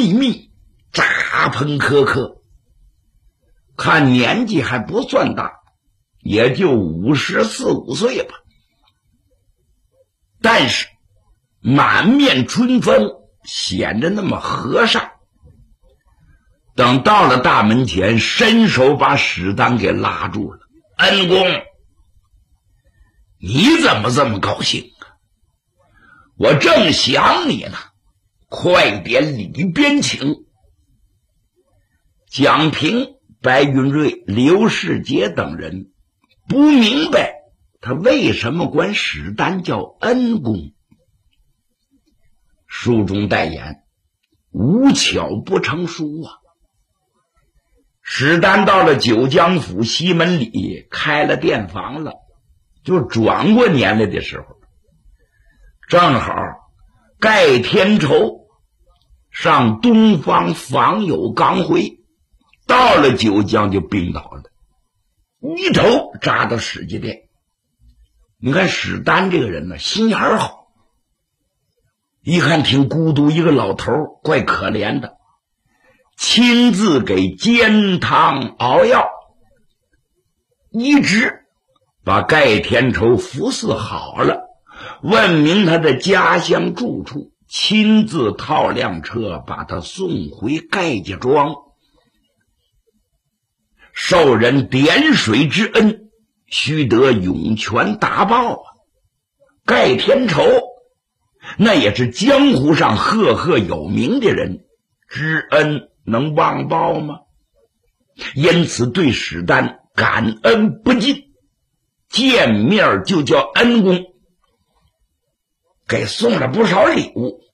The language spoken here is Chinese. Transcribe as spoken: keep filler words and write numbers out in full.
密密，扎蓬苛刻，看年纪还不算大，也就五十四五岁吧。但是满面春风，显得那么和善。等到了大门前，伸手把史丹给拉住了。恩公，你怎么这么高兴啊？我正想你呢，快点里边请。蒋平、白云瑞、刘世杰等人不明白他为什么管史丹叫恩公。书中代言，无巧不成书啊。史丹到了九江府西门里开了店房了，就转过年来的时候，正好盖天仇上东方访友刚回，到了九江就病倒了，一头扎到史家店。你看史丹这个人呢，心眼好，一看挺孤独一个老头，怪可怜的，亲自给煎汤熬药，一直把盖天仇服侍好了，问明他的家乡住处，亲自套辆车把他送回盖家庄。受人点水之恩，须得涌泉答报啊！盖天仇那也是江湖上赫赫有名的人，知恩能忘报吗？因此对史丹感恩不尽，见面就叫恩公，给送了不少礼物。